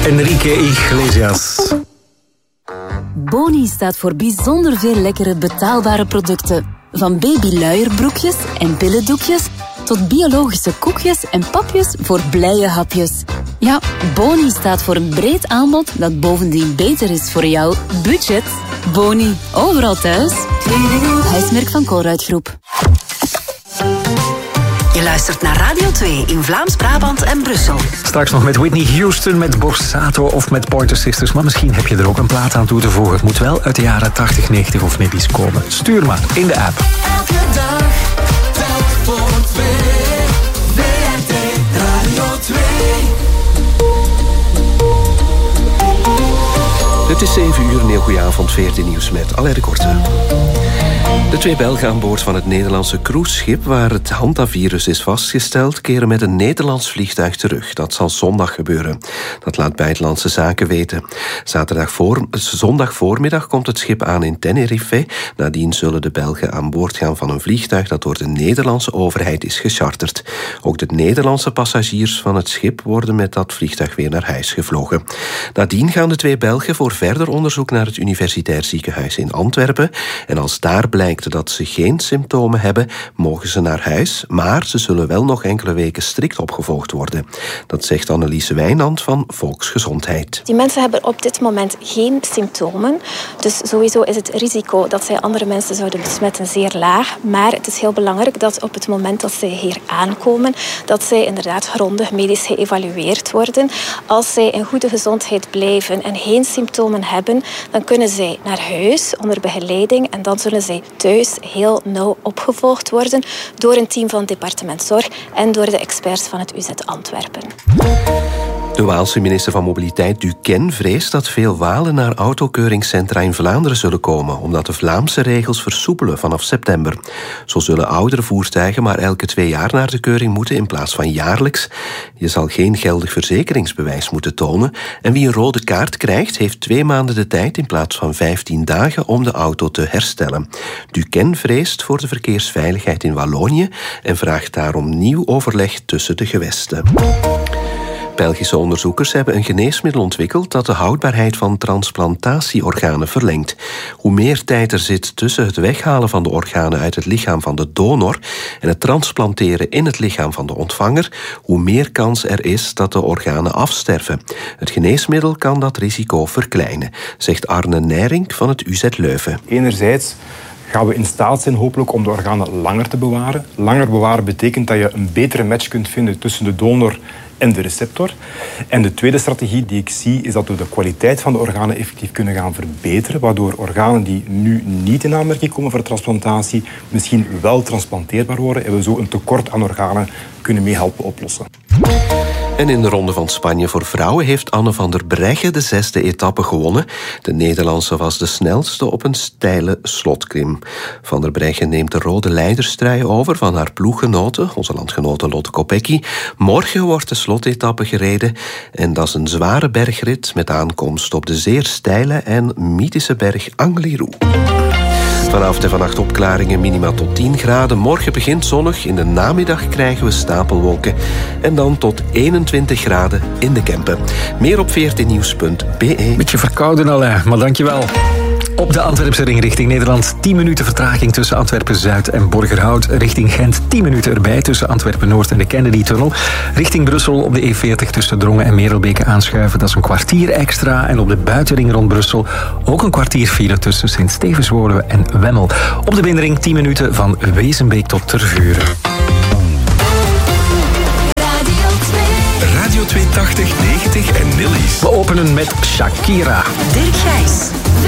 Enrique Iglesias. Boni staat voor bijzonder veel lekkere betaalbare producten. Van babyluierbroekjes en pillendoekjes tot biologische koekjes en papjes voor blije hapjes. Ja, Boni staat voor een breed aanbod dat bovendien beter is voor jouw budget. Boni, overal thuis. Huismerk van Colruyt Groep. Je luistert naar Radio 2 in Vlaams-Brabant en Brussel. Straks nog met Whitney Houston, met Borsato of met Pointer Sisters. Maar misschien heb je er ook een plaat aan toe te voegen. Het moet wel uit de jaren 80, 90 of maybe's komen. Stuur maar in de app. Elke dag, telk voor twee. VRT Radio 2. Het is 7 uur, een heel goede avond, VRT Nieuws met Alain de Korte. De 2 Belgen aan boord van het Nederlandse cruiseschip waar het hantavirus is vastgesteld, keren met een Nederlands vliegtuig terug. Dat zal zondag gebeuren. Dat laat Buitenlandse Zaken weten. Zondag voormiddag komt het schip aan in Tenerife. Nadien zullen de Belgen aan boord gaan van een vliegtuig dat door de Nederlandse overheid is gecharterd. Ook de Nederlandse passagiers van het schip worden met dat vliegtuig weer naar huis gevlogen. Nadien gaan de 2 Belgen voor verder onderzoek naar het Universitair Ziekenhuis in Antwerpen. En als daar blijkt dat ze geen symptomen hebben, mogen ze naar huis, maar ze zullen wel nog enkele weken strikt opgevolgd worden. Dat zegt Annelies Wijnand van Volksgezondheid. Die mensen hebben op dit moment geen symptomen, dus sowieso is het risico dat zij andere mensen zouden besmetten zeer laag, maar het is heel belangrijk dat op het moment dat zij hier aankomen, dat zij inderdaad grondig medisch geëvalueerd worden. Als zij in goede gezondheid blijven en geen symptomen hebben, dan kunnen zij naar huis onder begeleiding en dan zullen zij thuis heel nauw opgevolgd worden door een team van het departement Zorg en door de experts van het UZ Antwerpen. De Waalse minister van Mobiliteit Duquesne vreest dat veel Walen naar autokeuringscentra in Vlaanderen zullen komen, omdat de Vlaamse regels versoepelen vanaf september. Zo zullen oudere voertuigen maar elke 2 jaar naar de keuring moeten in plaats van jaarlijks. Je zal geen geldig verzekeringsbewijs moeten tonen en wie een rode kaart krijgt, heeft 2 maanden de tijd in plaats van 15 dagen om de auto te herstellen. Duquesne vreest voor de verkeersveiligheid in Wallonië en vraagt daarom nieuw overleg tussen de gewesten. Belgische onderzoekers hebben een geneesmiddel ontwikkeld dat de houdbaarheid van transplantatieorganen verlengt. Hoe meer tijd er zit tussen het weghalen van de organen uit het lichaam van de donor en het transplanteren in het lichaam van de ontvanger, hoe meer kans er is dat de organen afsterven. Het geneesmiddel kan dat risico verkleinen, zegt Arne Nijrink van het UZ Leuven. Enerzijds gaan we in staat zijn hopelijk om de organen langer te bewaren. Langer bewaren betekent dat je een betere match kunt vinden tussen de donor en de receptor. En de tweede strategie die ik zie is dat we de kwaliteit van de organen effectief kunnen gaan verbeteren, waardoor organen die nu niet in aanmerking komen voor transplantatie misschien wel transplanteerbaar worden en we zo een tekort aan organen kunnen meehelpen oplossen. En in de Ronde van Spanje voor vrouwen heeft Anne van der Breggen de 6e etappe gewonnen. De Nederlandse was de snelste op een steile slotklim. Van der Breggen neemt de rode leiderstrui over van haar ploeggenote, onze landgenote Lotte Kopecky. Morgen wordt de slotetappe gereden en dat is een zware bergrit met aankomst op de zeer steile en mythische berg Angliru. Vanavond en vannacht opklaringen, minima tot 10 graden. Morgen begint zonnig, in de namiddag krijgen we stapelwolken. En dan tot 21 graden in de Kempen. Meer op vrtnieuws.be. Beetje verkouden al, maar dankjewel. Op de Antwerpse ring richting Nederland 10 minuten vertraging tussen Antwerpen-Zuid en Borgerhout. Richting Gent 10 minuten erbij tussen Antwerpen-Noord en de Kennedy-tunnel. Richting Brussel op de E40 tussen Drongen en Merelbeke aanschuiven. Dat is een kwartier extra. En op de buitenring rond Brussel ook een kwartier file tussen Sint-Stevenswoluwe en Wemmel. Op de binnenring 10 minuten van Wezenbeek tot Tervuren. Radio 280, 90 en Nillies. We openen met Shakira. Dirk Gijs.